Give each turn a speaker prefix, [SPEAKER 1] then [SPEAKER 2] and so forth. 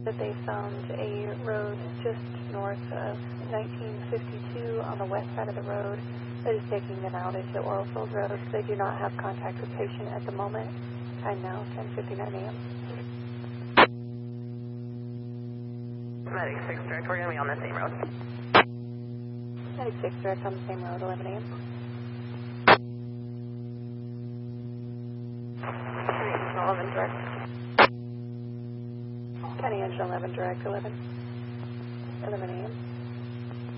[SPEAKER 1] that they found a road just north of 1952 on the west side of the road that is taking them out into Oilfield Road. They do not have contact with patient at the moment. Time now, 10:59 a.m.
[SPEAKER 2] Medic 6 direct, we're going to be on the same road.
[SPEAKER 1] Medic 6 direct on the same road, 11 a.m.
[SPEAKER 2] Engine 11 direct.
[SPEAKER 1] County Engine 11 direct, 11 a.m.